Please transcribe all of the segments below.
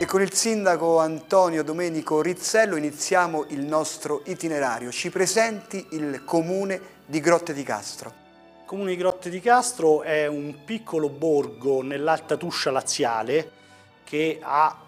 con il sindaco Antonio Domenico Rizzello iniziamo il nostro itinerario. Ci presenti il comune di Grotte di Castro. Il comune di Grotte di Castro è un piccolo borgo nell'Alta Tuscia laziale che ha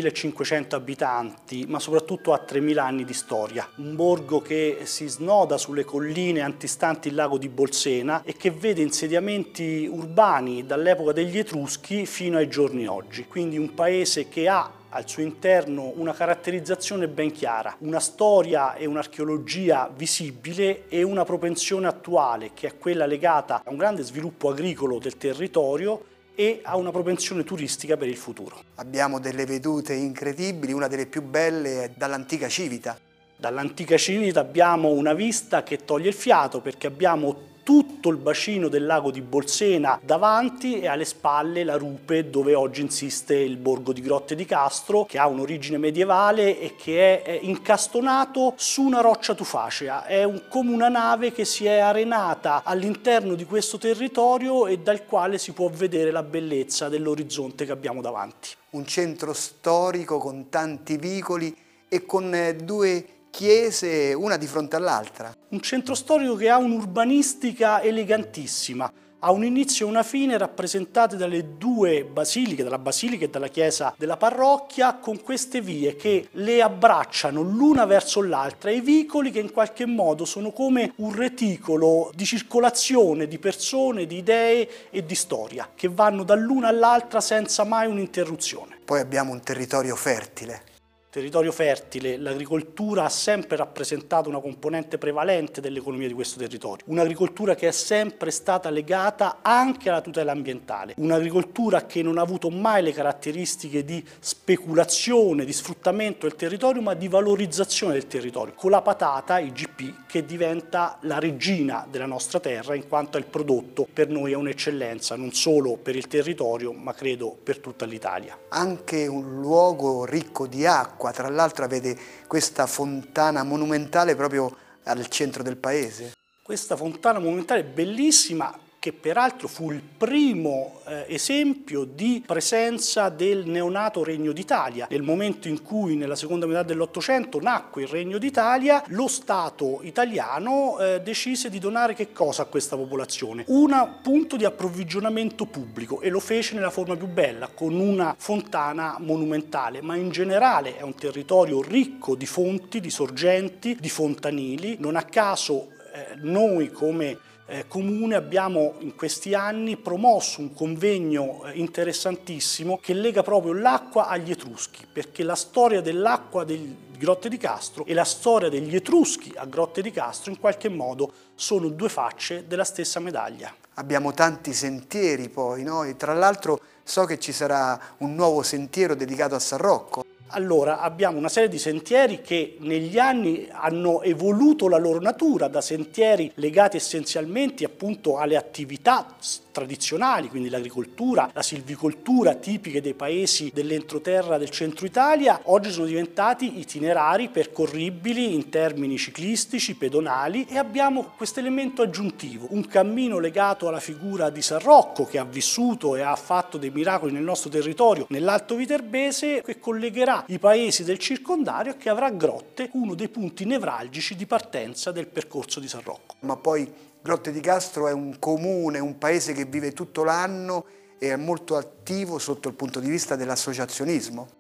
2500 abitanti, ma soprattutto ha 3000 anni di storia. Un borgo che si snoda sulle colline antistanti il lago di Bolsena e che vede insediamenti urbani dall'epoca degli Etruschi fino ai giorni oggi. Quindi un paese che ha al suo interno una caratterizzazione ben chiara, una storia e un'archeologia visibile e una propensione attuale che è quella legata a un grande sviluppo agricolo del territorio e a una propensione turistica per il futuro. Abbiamo delle vedute incredibili, una delle più belle è dall'antica Civita. Dall'antica Civita abbiamo una vista che toglie il fiato perché abbiamo tutto il bacino del lago di Bolsena davanti e alle spalle la rupe dove oggi insiste il borgo di Grotte di Castro, che ha un'origine medievale e che è incastonato su una roccia tufacea. È come una nave che si è arenata all'interno di questo territorio e dal quale si può vedere la bellezza dell'orizzonte che abbiamo davanti. Un centro storico con tanti vicoli e con due chiese, una di fronte all'altra. Un centro storico che ha un'urbanistica elegantissima, ha un inizio e una fine rappresentate dalle due basiliche, dalla basilica e dalla chiesa della parrocchia, con queste vie che le abbracciano l'una verso l'altra, i vicoli che in qualche modo sono come un reticolo di circolazione di persone, di idee e di storia, che vanno dall'una all'altra senza mai un'interruzione. Poi abbiamo un territorio fertile. Territorio fertile, l'agricoltura ha sempre rappresentato una componente prevalente dell'economia di questo territorio, un'agricoltura che è sempre stata legata anche alla tutela ambientale, un'agricoltura che non ha avuto mai le caratteristiche di speculazione, di sfruttamento del territorio, ma di valorizzazione del territorio, con la patata, IGP, che diventa la regina della nostra terra in quanto il prodotto per noi è un'eccellenza, non solo per il territorio, ma credo per tutta l'Italia. Anche un luogo ricco di acqua. Tra l'altro avete questa fontana monumentale proprio al centro del paese. Questa fontana monumentale bellissima che peraltro fu il primo esempio di presenza del neonato Regno d'Italia. Nel momento in cui nella seconda metà dell'Ottocento nacque il Regno d'Italia, lo Stato italiano decise di donare che cosa a questa popolazione? Un punto di approvvigionamento pubblico e lo fece nella forma più bella, con una fontana monumentale, ma in generale è un territorio ricco di fonti, di sorgenti, di fontanili. Non a caso noi come Comune abbiamo in questi anni promosso un convegno interessantissimo che lega proprio l'acqua agli Etruschi, perché la storia dell'acqua di Grotte di Castro e la storia degli Etruschi a Grotte di Castro in qualche modo sono due facce della stessa medaglia. Abbiamo tanti sentieri poi, no? E tra l'altro so che ci sarà un nuovo sentiero dedicato a San Rocco. Allora, abbiamo una serie di sentieri che negli anni hanno evoluto la loro natura, da sentieri legati essenzialmente appunto alle attività tradizionali, quindi l'agricoltura, la silvicoltura tipiche dei paesi dell'entroterra del centro Italia, oggi sono diventati itinerari percorribili in termini ciclistici, pedonali e abbiamo questo elemento aggiuntivo, un cammino legato alla figura di San Rocco che ha vissuto e ha fatto dei miracoli nel nostro territorio, nell'Alto Viterbese, che collegherà i paesi del circondario e che avrà Grotte, uno dei punti nevralgici di partenza del percorso di San Rocco. Ma poi Grotte di Castro è un comune, un paese che vive tutto l'anno e è molto attivo sotto il punto di vista dell'associazionismo.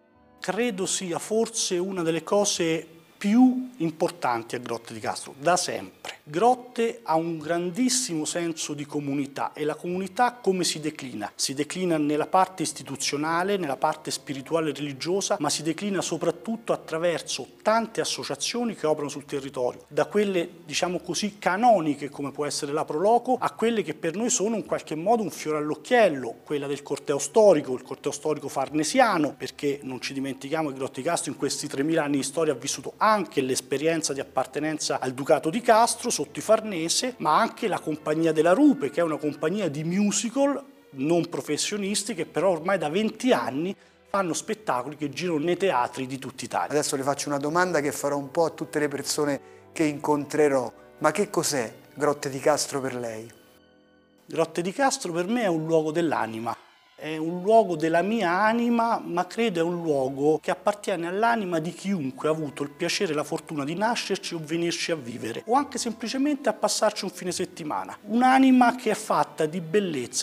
Credo sia forse una delle cose più importanti a Grotte di Castro, da sempre. Grotte ha un grandissimo senso di comunità e la comunità come si declina? Si declina nella parte istituzionale, nella parte spirituale e religiosa, ma si declina soprattutto attraverso tante associazioni che operano sul territorio, da quelle diciamo così canoniche come può essere la Proloco a quelle che per noi sono in qualche modo un fiore all'occhiello, quella del corteo storico, il corteo storico farnesiano, perché non ci dimentichiamo che Grotte di Castro in questi 3000 anni di storia ha vissuto anche l'esperienza di appartenenza al Ducato di Castro sotto i Farnese, ma anche la Compagnia della Rupe, che è una compagnia di musical non professionisti che però ormai da 20 anni fanno spettacoli che girano nei teatri di tutta Italia. Adesso le faccio una domanda che farò un po' a tutte le persone che incontrerò. Ma che cos'è Grotte di Castro per lei? Grotte di Castro per me è un luogo dell'anima. È un luogo della mia anima, ma credo è un luogo che appartiene all'anima di chiunque ha avuto il piacere e la fortuna di nascerci o venirci a vivere, o anche semplicemente a passarci un fine settimana. Un'anima che è fatta di bellezza,